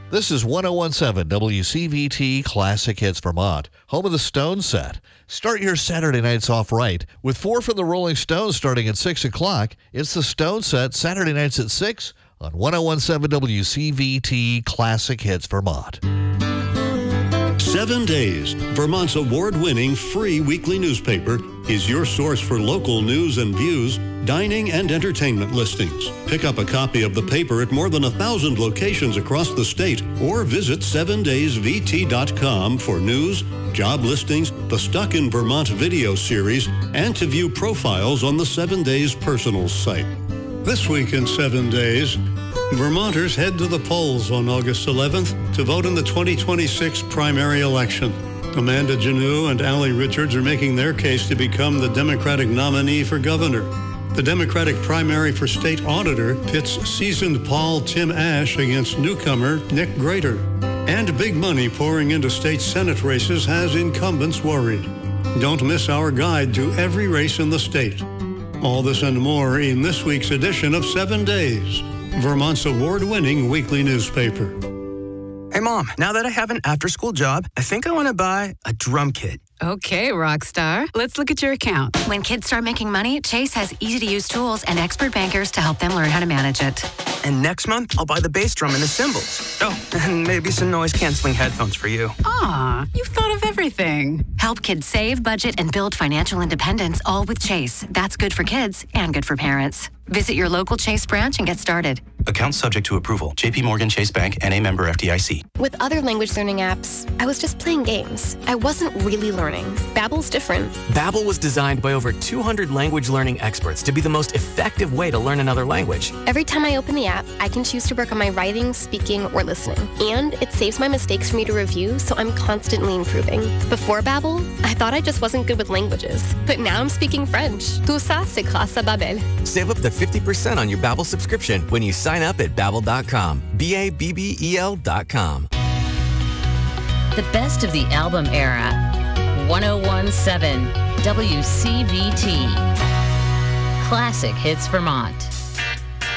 This is 1017 WCVT Classic Hits Vermont, home of the Stone Set. Start your Saturday nights off right with 4 from the Rolling Stones starting at 6 o'clock. It's the Stone Set, Saturday nights at 6 on 1017 WCVT Classic Hits Vermont. 7 Days, Vermont's award-winning free weekly newspaper, is your source for local news and views, dining and entertainment listings. Pick up a copy of the paper at more than 1,000 locations across the state or visit 7daysvt.com for news, job listings, the Stuck in Vermont video series, and to view profiles on the 7 Days Personals site. This week in 7 Days, Vermonters head to the polls on August 11th to vote in the 2026 primary election. Amanda Jannou and Allie Richards are making their case to become the Democratic nominee for governor. The Democratic primary for state auditor pits seasoned Paul Tim Ash against newcomer Nick Grater. And big money pouring into state Senate races has incumbents worried. Don't miss our guide to every race in the state. All this and more in this week's edition of 7 Days, Vermont's award-winning weekly newspaper. Hey, Mom, now that I have an after-school job, I think I want to buy a drum kit. Okay, Rockstar. Let's look at your account. When kids start making money, Chase has easy-to-use tools and expert bankers to help them learn how to manage it. And next month, I'll buy the bass drum and the cymbals. Oh, and maybe some noise-canceling headphones for you. Aw, you've thought of everything. Help kids save, budget, and build financial independence, all with Chase. That's good for kids and good for parents. Visit your local Chase branch and get started. Account subject to approval. J.P. Morgan Chase Bank, N.A. member FDIC. With other language learning apps, I was just playing games. I wasn't really learning. Babbel's different. Babbel was designed by over 200 language learning experts to be the most effective way to learn another language. Every time I open the app, I can choose to work on my writing, speaking, or listening. And it saves my mistakes for me to review, so I'm constantly improving. Before Babbel, I thought I just wasn't good with languages. But now I'm speaking French. Tout ça, c'est grâce à Babbel. Save up to 50% on your Babbel subscription when you sign up at Babbel.com. Babbel.com. The best of the album era. 1017 WCVT. Classic Hits Vermont.